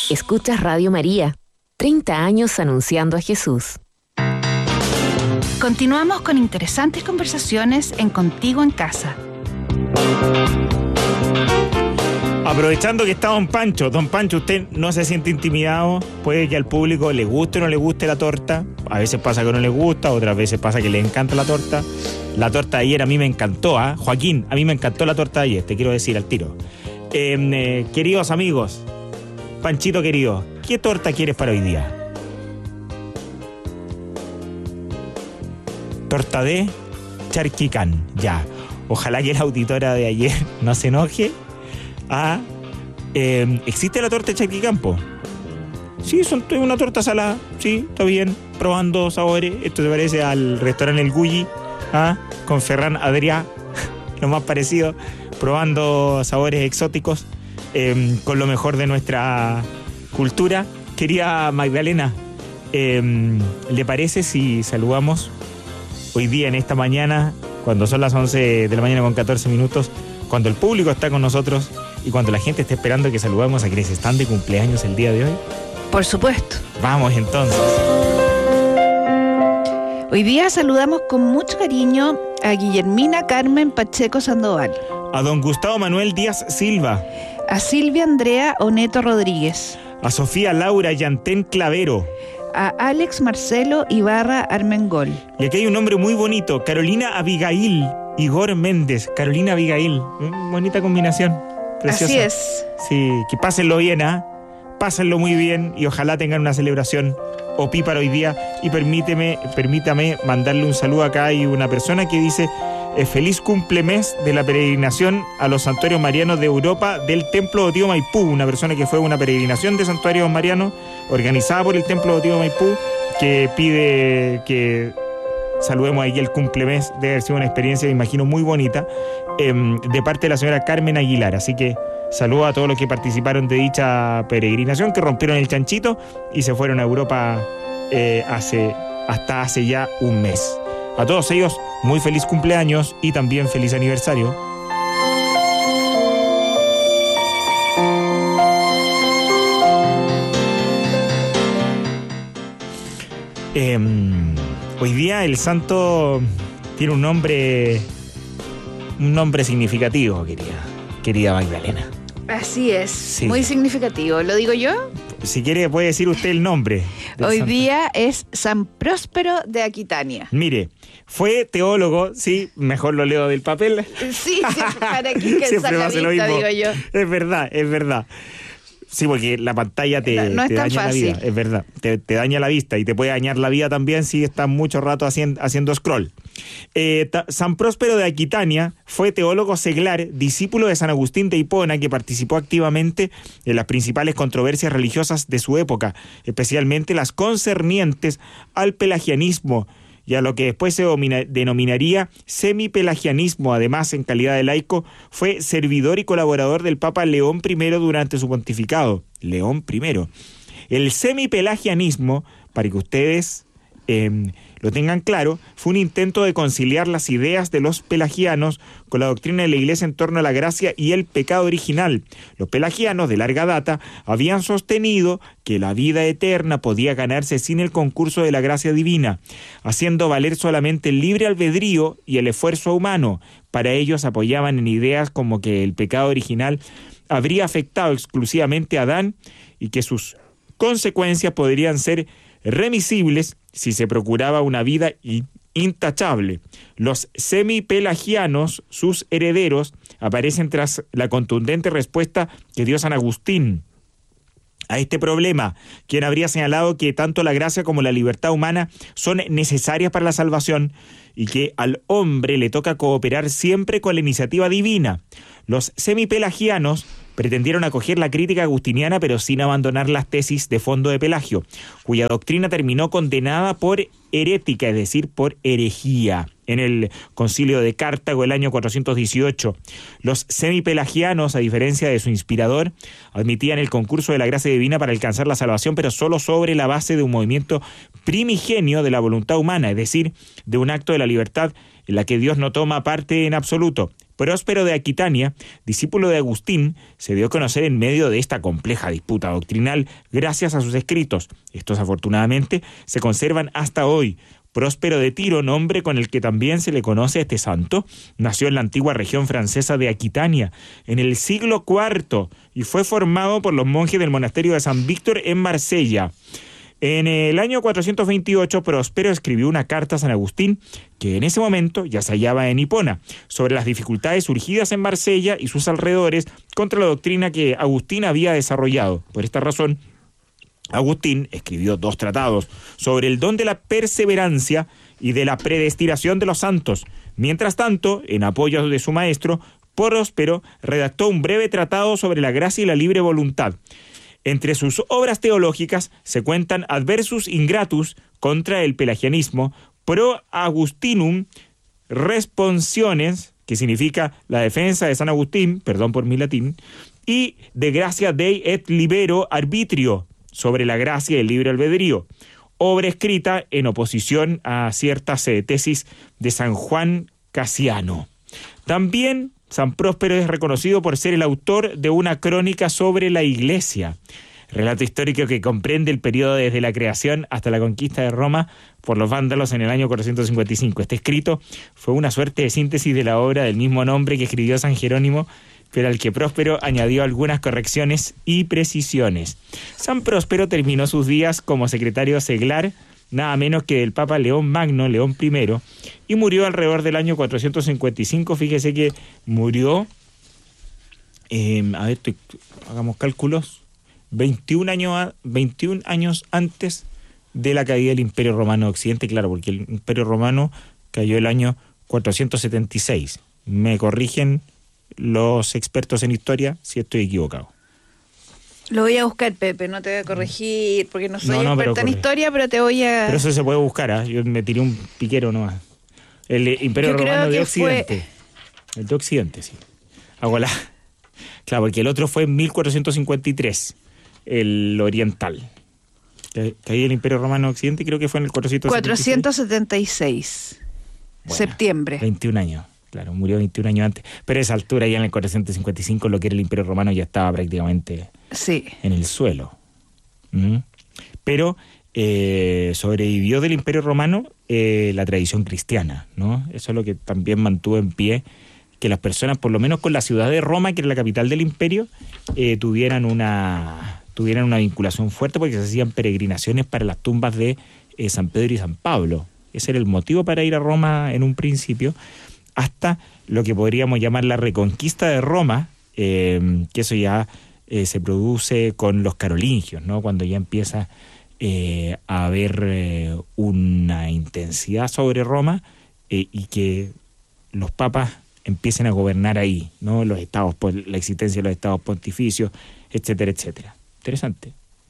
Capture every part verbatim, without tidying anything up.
Escuchas Radio María, treinta años anunciando a Jesús. Continuamos con interesantes conversaciones en Contigo en Casa. Aprovechando que está Don Pancho, Don Pancho, ¿usted no se siente intimidado? Puede que al público le guste o no le guste la torta. A veces pasa que no le gusta, otras veces pasa que le encanta la torta. La torta de ayer a mí me encantó, ¿ah? ¿eh? Joaquín, a mí me encantó la torta de ayer, te quiero decir al tiro. Eh, eh, queridos amigos, Panchito querido, ¿qué torta quieres para hoy día? Torta de charquicán, ya. Ojalá que la auditora de ayer no se enoje. Ah, eh, ¿existe la torta de charquicampo? Sí, es una torta salada, sí, está bien, probando sabores. Esto se parece al restaurante El Gulli, ah, con Ferran Adrià, lo más parecido, probando sabores exóticos, eh, con lo mejor de nuestra cultura. Querida Magdalena, eh, ¿le parece si saludamos hoy día en esta mañana, cuando son las once de la mañana con catorce minutos, cuando el público está con nosotros y cuando la gente está esperando que saludamos a quienes están de cumpleaños el día de hoy? Por supuesto. Vamos entonces. Hoy día saludamos con mucho cariño a Guillermina Carmen Pacheco Sandoval, A don Gustavo Manuel Díaz Silva, a Silvia Andrea Oneto Rodríguez, a Sofía Laura Yantén Clavero, a Alex Marcelo Ibarra Armengol. Y aquí hay un nombre muy bonito, Carolina Abigail Igor Méndez. Carolina Abigail, mm, bonita combinación, preciosa. Así es. Sí, que pásenlo bien, ¿ah? ¿eh? Pásenlo muy bien y ojalá tengan una celebración opípara hoy día. Y permíteme, permítame mandarle un saludo acá. Hay una persona que dice eh, feliz cumplemes de la peregrinación a los santuarios marianos de Europa del Templo Otío Maipú. Una persona que fue a una peregrinación de santuarios marianos organizada por el Templo Otío Maipú, que pide que saludemos ahí el cumplemes. Debe haber sido una experiencia, me imagino, muy bonita, eh, de parte de la señora Carmen Aguilar. Así que saludo a todos los que participaron de dicha peregrinación, que rompieron el chanchito y se fueron a Europa eh, hace, hasta hace ya un mes. A todos ellos, muy feliz cumpleaños y también feliz aniversario. Eh, hoy día el santo tiene un nombre, un nombre significativo, querida, querida Magdalena. Así es, sí. Muy significativo. ¿Lo digo yo? Si quiere puede decir usted el nombre. Hoy santo. día es San Próspero de Aquitania. Mire, fue teólogo, sí, mejor lo leo del papel. Sí, siempre, para que calzar la vista, digo yo. Es verdad, es verdad. Sí, porque la pantalla te, no, no te es tan daña fácil. la vida, es verdad. Te, te daña la vista y te puede dañar la vida también si estás mucho rato haciendo, haciendo scroll. Eh, ta, San Próspero de Aquitania fue teólogo seglar, discípulo de San Agustín de Hipona, que participó activamente en las principales controversias religiosas de su época, especialmente las concernientes al pelagianismo y a lo que después se domina, denominaría semipelagianismo. Además, en calidad de laico, fue servidor y colaborador del Papa León primero durante su pontificado. León primero. El semipelagianismo, para que ustedes eh, lo tengan claro, fue un intento de conciliar las ideas de los pelagianos con la doctrina de la Iglesia en torno a la gracia y el pecado original. Los pelagianos, de larga data, habían sostenido que la vida eterna podía ganarse sin el concurso de la gracia divina, haciendo valer solamente el libre albedrío y el esfuerzo humano. Para ellos apoyaban en ideas como que el pecado original habría afectado exclusivamente a Adán y que sus consecuencias podrían ser remisibles si se procuraba una vida intachable. Los semipelagianos, sus herederos, aparecen tras la contundente respuesta que dio San Agustín a este problema, quien habría señalado que tanto la gracia como la libertad humana son necesarias para la salvación y que al hombre le toca cooperar siempre con la iniciativa divina. Los semipelagianos pretendieron acoger la crítica agustiniana, pero sin abandonar las tesis de fondo de Pelagio, cuya doctrina terminó condenada por herética, es decir, por herejía, en el Concilio de Cartago el año cuatrocientos dieciocho. Los semipelagianos, a diferencia de su inspirador, admitían el concurso de la gracia divina para alcanzar la salvación, pero solo sobre la base de un movimiento primigenio de la voluntad humana, es decir, de un acto de la libertad en la que Dios no toma parte en absoluto. Próspero de Aquitania, discípulo de Agustín, se dio a conocer en medio de esta compleja disputa doctrinal gracias a sus escritos. Estos, afortunadamente, se conservan hasta hoy. Próspero de Tiro, nombre con el que también se le conoce a este santo, nació en la antigua región francesa de Aquitania en el siglo cuarto y fue formado por los monjes del monasterio de San Víctor en Marsella. En el año cuatrocientos veintiocho, Próspero escribió una carta a San Agustín, que en ese momento ya se hallaba en Hipona, sobre las dificultades surgidas en Marsella y sus alrededores contra la doctrina que Agustín había desarrollado. Por esta razón, Agustín escribió dos tratados sobre el don de la perseverancia y de la predestinación de los santos. Mientras tanto, en apoyo de su maestro, Próspero redactó un breve tratado sobre la gracia y la libre voluntad. Entre sus obras teológicas se cuentan Adversus Ingratus contra el pelagianismo, Pro Agustinum Responsiones, que significa la defensa de San Agustín, perdón por mi latín, y De Gratia Dei et Libero Arbitrio, sobre la gracia y el libre albedrío, obra escrita en oposición a ciertas eh, tesis de San Juan Casiano. También San Próspero es reconocido por ser el autor de una crónica sobre la Iglesia, relato histórico que comprende el periodo desde la creación hasta la conquista de Roma por los vándalos en el año cuatrocientos cincuenta y cinco. Este escrito fue una suerte de síntesis de la obra del mismo nombre que escribió San Jerónimo, pero al que Próspero añadió algunas correcciones y precisiones. San Próspero terminó sus días como secretario seglar, nada menos que del Papa León Magno, León primero, y murió alrededor del año cuatrocientos cincuenta y cinco. Fíjese que murió, eh, a ver, estoy, hagamos cálculos, veintiún años, veintiún años antes de la caída del Imperio Romano de Occidente, claro, porque el Imperio Romano cayó el año cuatrocientos setenta y seis. Me corrigen los expertos en historia si estoy equivocado. Lo voy a buscar, Pepe, no te voy a corregir, porque no soy no, no, experta en historia, pero te voy a... Pero eso se puede buscar, ¿eh? Yo me tiré un piquero nomás. El Imperio Yo Romano de fue... Occidente. El de Occidente, sí. Hago la... Claro, porque el otro fue en mil cuatrocientos cincuenta y tres, el oriental. Que ahí el Imperio Romano de Occidente creo que fue en el cuatrocientos setenta y seis. cuatrocientos setenta y seis, bueno, septiembre. veintiún años. Claro, murió veintiún años antes. Pero a esa altura, ya en el cuatrocientos cincuenta y cinco, lo que era el Imperio Romano ya estaba prácticamente sí. en el suelo. ¿Mm? Pero eh, sobrevivió del Imperio Romano eh, la tradición cristiana, ¿no? Eso es lo que también mantuvo en pie que las personas, por lo menos con la ciudad de Roma, que era la capital del imperio, eh, tuvieran una tuvieran una vinculación fuerte, porque se hacían peregrinaciones para las tumbas de eh, San Pedro y San Pablo. Ese era el motivo para ir a Roma en un principio, hasta lo que podríamos llamar la reconquista de Roma, eh, que eso ya eh, se produce con los carolingios, ¿no? Cuando ya empieza eh, a haber eh, una intensidad sobre Roma eh, y que los papas empiecen a gobernar ahí, ¿no? Los estados, la existencia de los estados pontificios, etcétera, etcétera. Interesante.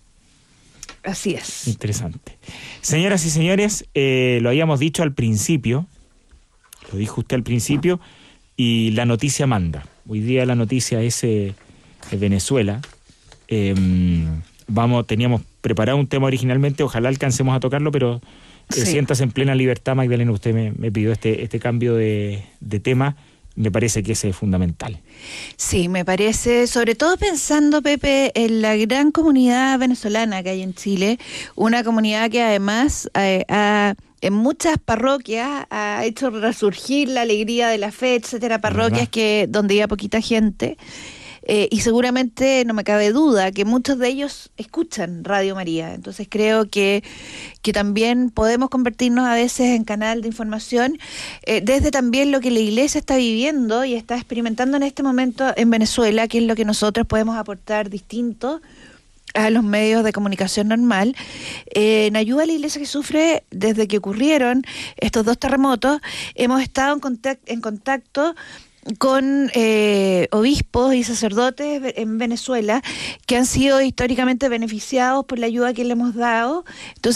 Así es. Interesante. Señoras y señores, eh, lo habíamos dicho al principio, lo dijo usted al principio, y la noticia manda. Hoy día la noticia es eh, de Venezuela. Eh, vamos, teníamos preparado un tema originalmente, ojalá alcancemos a tocarlo, pero eh, sí. Siéntase en plena libertad, Magdalena, usted me, me pidió este, este cambio de, de tema. Me parece que ese es fundamental. Sí, me parece, sobre todo pensando, Pepe, en la gran comunidad venezolana que hay en Chile, una comunidad que además eh, ha, en muchas parroquias ha hecho resurgir la alegría de la fe, etcétera, parroquias que donde iba poquita gente. Eh, y seguramente no me cabe duda que muchos de ellos escuchan Radio María. Entonces creo que, que también podemos convertirnos a veces en canal de información eh, desde también lo que la Iglesia está viviendo y está experimentando en este momento en Venezuela, que es lo que nosotros podemos aportar distinto a los medios de comunicación normal, eh, en ayuda a la Iglesia que sufre desde que ocurrieron estos dos terremotos. Hemos estado en contacto, en contacto con eh, obispos y sacerdotes en Venezuela que han sido históricamente beneficiados por la ayuda que le hemos dado. Entonces,